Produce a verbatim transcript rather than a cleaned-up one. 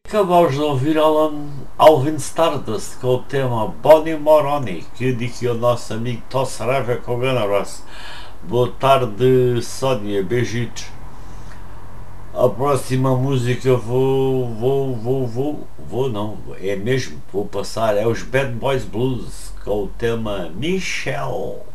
Acabamos de ouvir Alan, Alvin Stardust com o tema Bonnie Moroni, que dediquei ao nosso amigo Tossareva Koganaras. Boa tarde, Sónia, beijitos. A próxima música vou, vou, vou, vou, vou não, é mesmo, vou passar, é os Bad Boys Blues com o tema Michelle.